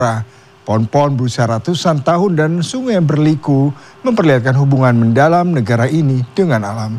Pohon-pohon berusia ratusan tahun dan sungai yang berliku memperlihatkan hubungan mendalam negara ini dengan alam.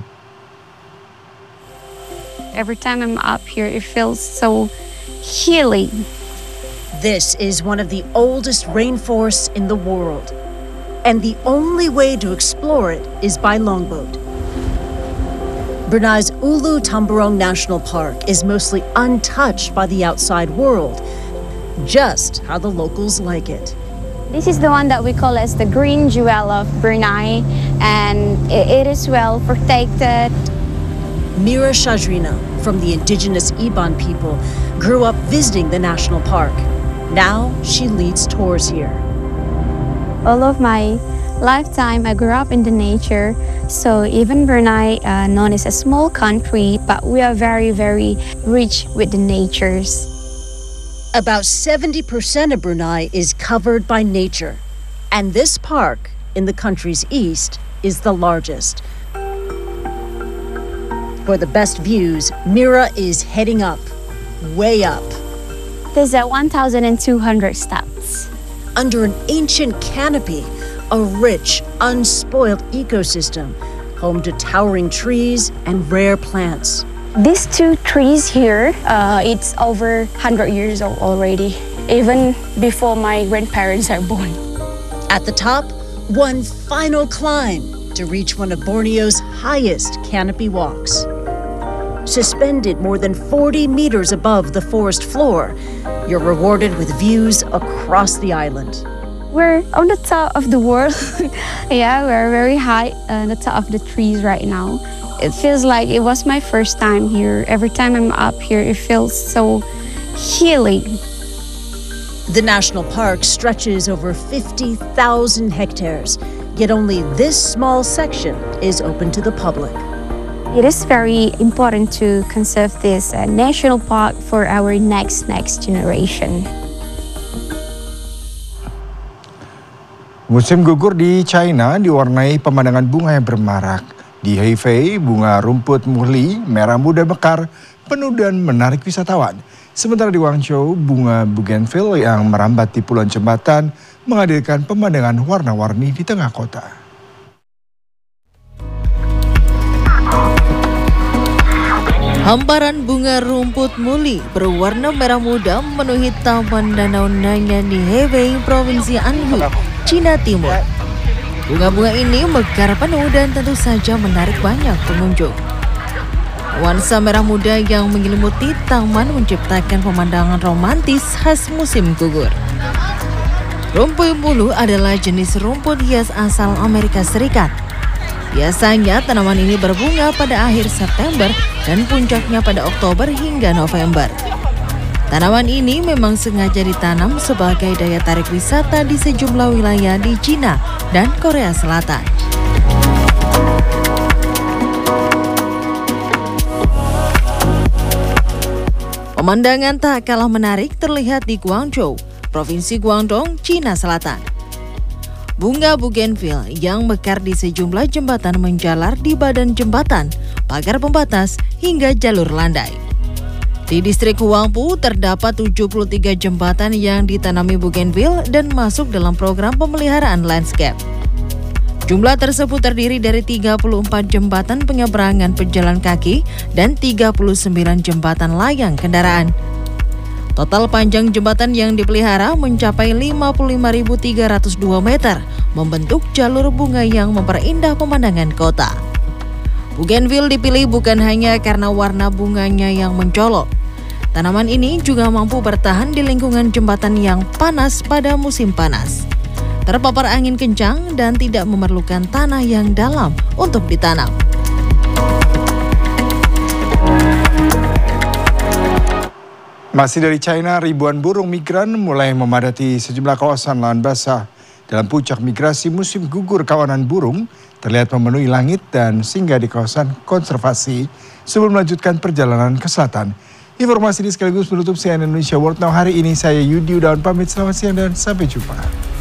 Every time I'm up here, it feels so healing. This is one of the oldest rainforests in the world, and the only way to explore it is by longboat. Brunei's Ulu Tamborong National Park is mostly untouched by the outside world, just how the locals like it. This is the one that we call as the green jewel of Brunei, and it is well protected. Mira Shajrina, from the indigenous Iban people, grew up visiting the national park. Now she leads tours here. All of my lifetime, I grew up in the nature. So even Brunei, known as a small country, but we are very, very rich with the natures. About 70% of Brunei is covered by nature, and this park in the country's east is the largest. For the best views, Mira is heading up, way up. There's 1,200 steps. Under an ancient canopy, a rich, unspoiled ecosystem, home to towering trees and rare plants. These two trees here, it's over 100 years old already, even before my grandparents are born. At the top, one final climb to reach one of Borneo's highest canopy walks. Suspended more than 40 meters above the forest floor, you're rewarded with views across the island. We're on the top of the world. Yeah, we're very high on the top of the trees right now. It feels like it was my first time here. Every time I'm up here, it feels so healing. The national park stretches over 50,000 hectares, yet only this small section is open to the public. It is very important to conserve this national park for our next generation. Musim gugur di China diwarnai pemandangan bunga yang bermarak. Di Hefei, bunga rumput muhli merah muda mekar, penuh dan menarik wisatawan. Sementara di Guangzhou, bunga bougainville yang merambat di puluhan jembatan menghadirkan pemandangan warna-warni di tengah kota. Hamparan bunga rumput muli berwarna merah muda memenuhi taman danau Nanyang di Hefei, Provinsi Anhui, Cina Timur. Bunga-bunga ini mekar penuh dan tentu saja menarik banyak pengunjung. Nuansa merah muda yang menyelimuti taman menciptakan pemandangan romantis khas musim gugur. Rumput bulu adalah jenis rumput hias asal Amerika Serikat. Biasanya tanaman ini berbunga pada akhir September dan puncaknya pada Oktober hingga November. Tanaman ini memang sengaja ditanam sebagai daya tarik wisata di sejumlah wilayah di Cina dan Korea Selatan. Pemandangan tak kalah menarik terlihat di Guangzhou, Provinsi Guangdong, Cina Selatan. Bunga bougainville yang mekar di sejumlah jembatan menjalar di badan jembatan, pagar pembatas, hingga jalur landai. Di distrik Huangpu terdapat 73 jembatan yang ditanami bougainville dan masuk dalam program pemeliharaan landscape. Jumlah tersebut terdiri dari 34 jembatan penyeberangan pejalan kaki dan 39 jembatan layang kendaraan. Total panjang jembatan yang dipelihara mencapai 55.302 meter, membentuk jalur bunga yang memperindah pemandangan kota. Bougainville dipilih bukan hanya karena warna bunganya yang mencolok. Tanaman ini juga mampu bertahan di lingkungan jembatan yang panas pada musim panas. Terpapar angin kencang dan tidak memerlukan tanah yang dalam untuk ditanam. Masih dari China, ribuan burung migran mulai memadati sejumlah kawasan lahan basah. Dalam puncak migrasi musim gugur, kawanan burung terlihat memenuhi langit dan singgah di kawasan konservasi sebelum melanjutkan perjalanan ke selatan. Informasi ini sekaligus menutup CNN Indonesia World Now hari ini. Saya Yudi Udawan pamit, selamat siang dan sampai jumpa.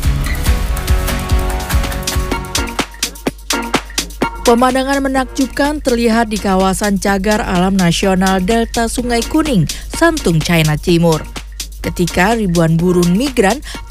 Pemandangan menakjubkan terlihat di kawasan Cagar Alam Nasional Delta Sungai Kuning, Santung, China Timur. Ketika ribuan burung migran